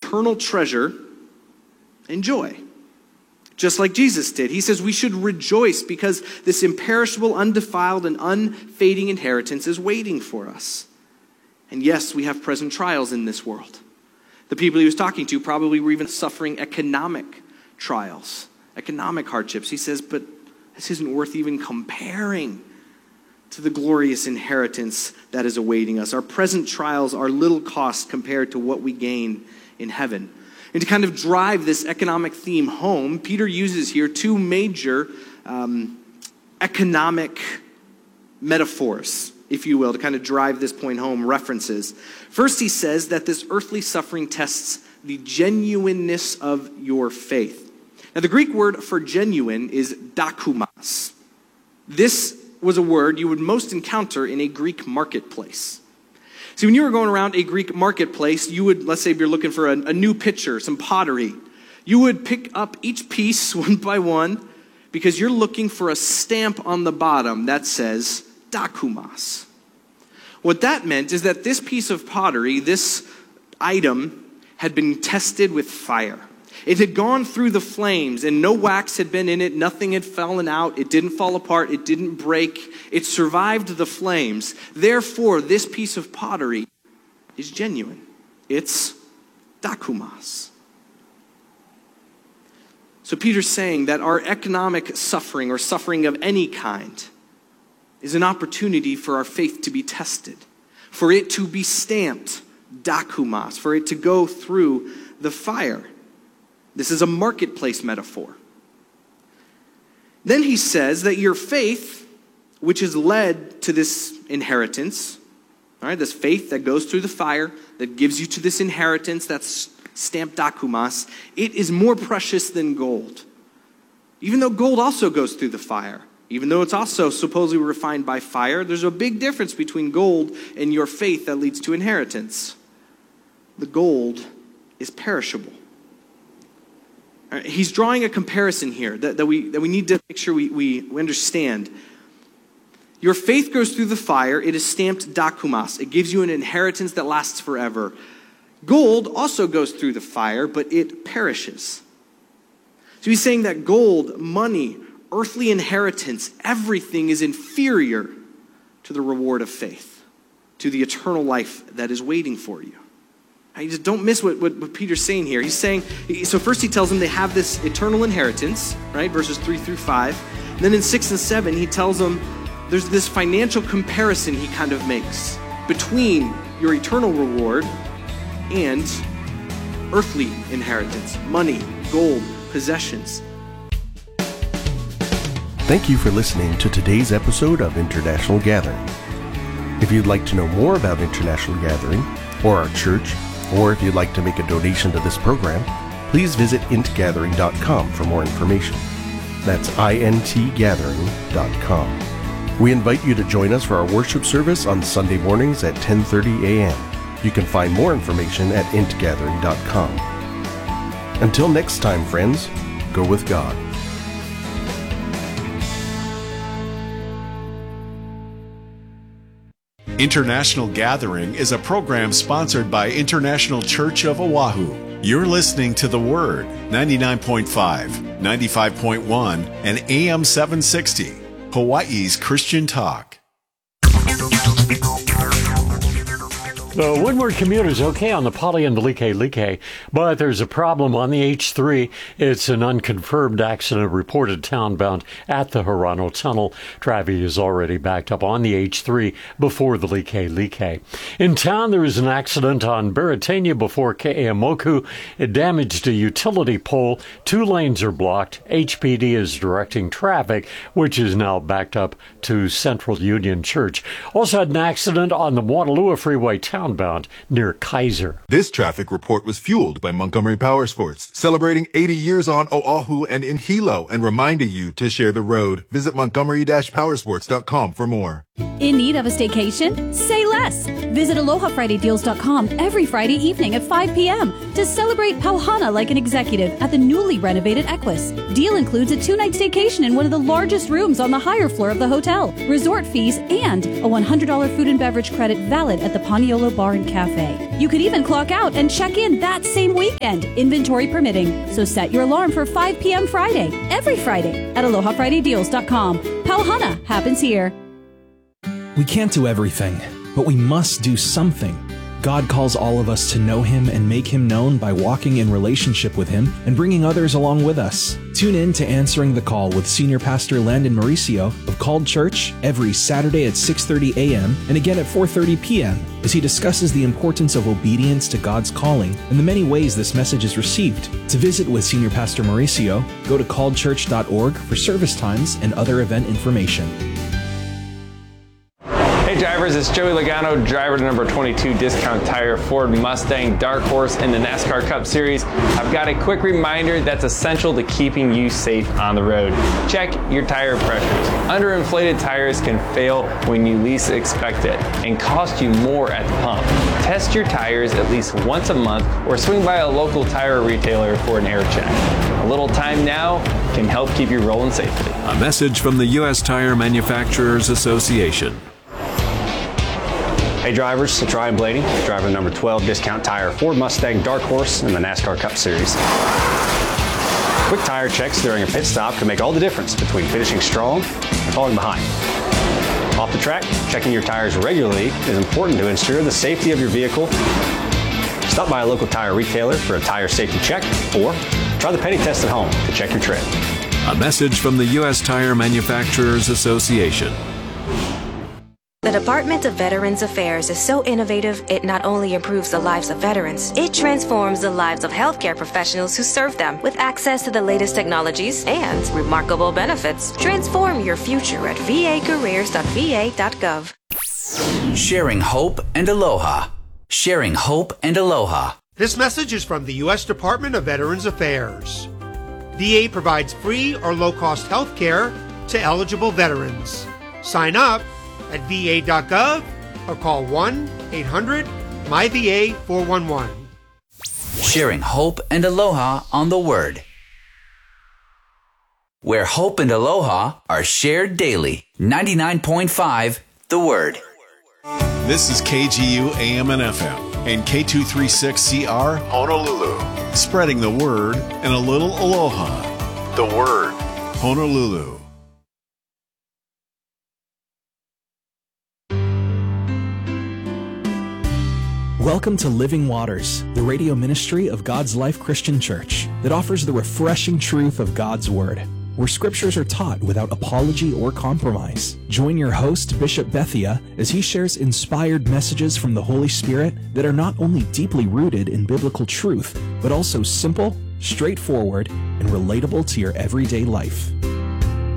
eternal treasure and joy. Just like Jesus did. He says we should rejoice because this imperishable, undefiled, and unfading inheritance is waiting for us. And yes, we have present trials in this world. The people he was talking to probably were even suffering economic trials, economic hardships. He says, but this isn't worth even comparing to the glorious inheritance that is awaiting us. Our present trials are little cost compared to what we gain in heaven. And to kind of drive this economic theme home, Peter uses here two major economic metaphors, if you will, to kind of drive this point home, references. First, he says that this earthly suffering tests the genuineness of your faith. Now, the Greek word for genuine is dakumas. This was a word you would most encounter in a Greek marketplace. See, when you were going around a Greek marketplace, you would, let's say if you're looking for a new pitcher, some pottery, you would pick up each piece one by one because you're looking for a stamp on the bottom that says dakumas. What that meant is that this piece of pottery, this item, had been tested with fire. It had gone through the flames and no wax had been in it. Nothing had fallen out. It didn't fall apart. It didn't break. It survived the flames. Therefore, this piece of pottery is genuine. It's dakumas. So Peter's saying that our economic suffering or suffering of any kind is an opportunity for our faith to be tested, for it to be stamped dakumas, for it to go through the fire. This is a marketplace metaphor. Then he says that your faith, which has led to this inheritance, all right, this faith that goes through the fire, that gives you to this inheritance that's stamped dakumas, it is more precious than gold. Even though gold also goes through the fire, even though it's also supposedly refined by fire, there's a big difference between gold and your faith that leads to inheritance. The gold is perishable. He's drawing a comparison here that we need to make sure we understand. Your faith goes through the fire. It is stamped dakumas. It gives you an inheritance that lasts forever. Gold also goes through the fire, but it perishes. So he's saying that gold, money, earthly inheritance, everything is inferior to the reward of faith, to the eternal life that is waiting for you. You just don't miss what Peter's saying here. He's saying, so first he tells them they have this eternal inheritance, right? Verses 3 through 5. And then in 6 and 7, he tells them there's this financial comparison he kind of makes between your eternal reward and earthly inheritance, money, gold, possessions. Thank you for listening to today's episode of International Gathering. If you'd like to know more about International Gathering or our church, or if you'd like to make a donation to this program, please visit intgathering.com for more information. That's intgathering.com. We invite you to join us for our worship service on Sunday mornings at 10:30 a.m. You can find more information at intgathering.com. Until next time, friends, go with God. International Gathering is a program sponsored by International Church of Oahu. You're listening to The Word, 99.5, 95.1, and AM 760, Hawaii's Christian Talk. The Windward commuter's okay on the Pali and the Like, but there's a problem on the H3. It's an unconfirmed accident reported townbound at the Hirano Tunnel. Traffic is already backed up on the H3 before the Like. In town, there was an accident on Beretania before Ke'emoku. It damaged a utility pole. 2 lanes are blocked. HPD is directing traffic, which is now backed up to Central Union Church. Also had an accident on the Waterloo Freeway townbound near Kaiser. This traffic report was fueled by Montgomery Power Sports, celebrating 80 years on Oahu and in Hilo and reminding you to share the road. Visit Montgomery-Powersports.com for more. In need of a staycation? Say less. Visit AlohaFridayDeals.com every Friday evening at 5 p.m. to celebrate Pauhana like an executive at the newly renovated Equus. Deal includes a 2-night staycation in one of the largest rooms on the higher floor of the hotel, resort fees, and a $100 food and beverage credit valid at the Paniolo Bar and Cafe. You could even clock out and check in that same weekend, inventory permitting. So set your alarm for 5 p.m. Friday, every Friday at AlohaFridayDeals.com. Pauhana happens here. We can't do everything, but we must do something. God calls all of us to know Him and make Him known by walking in relationship with Him and bringing others along with us. Tune in to Answering the Call with Senior Pastor Landon Mauricio of Called Church every Saturday at 6:30 a.m. and again at 4:30 p.m. as he discusses the importance of obedience to God's calling and the many ways this message is received. To visit with Senior Pastor Mauricio, go to calledchurch.org for service times and other event information. Hey drivers, it's Joey Logano, driver to number 22 Discount Tire Ford Mustang Dark Horse in the NASCAR Cup Series. I've got a quick reminder that's essential to keeping you safe on the road. Check your tire pressures. Underinflated tires can fail when you least expect it and cost you more at the pump. Test your tires at least once a month or swing by a local tire retailer for an air check. A little time now can help keep you rolling safely. A message from the U.S. Tire Manufacturers Association. Hey drivers, it's Ryan Blaney, driver number 12 Discount Tire Ford Mustang Dark Horse in the NASCAR Cup Series. Quick tire checks during a pit stop can make all the difference between finishing strong and falling behind. Off the track, checking your tires regularly is important to ensure the safety of your vehicle. Stop by a local tire retailer for a tire safety check or try the Petty Test at home to check your tread. A message from the U.S. Tire Manufacturers Association. The Department of Veterans Affairs is so innovative, it not only improves the lives of veterans, it transforms the lives of healthcare professionals who serve them with access to the latest technologies and remarkable benefits. Transform your future at vacareers.va.gov. Sharing hope and aloha. Sharing hope and aloha. This message is from the U.S. Department of Veterans Affairs. VA provides free or low-cost health care to eligible veterans. Sign up at va.gov or call 1-800-MyVA411. Sharing hope and aloha on the Word. Where hope and aloha are shared daily. 99.5 The Word. This is KGU AM and FM and K236CR Honolulu. Spreading the word and a little aloha. The Word. Honolulu. Welcome to Living Waters, the radio ministry of God's Life Christian Church that offers the refreshing truth of God's Word, where scriptures are taught without apology or compromise. Join your host, Bishop Bethia, as he shares inspired messages from the Holy Spirit that are not only deeply rooted in biblical truth, but also simple, straightforward, and relatable to your everyday life.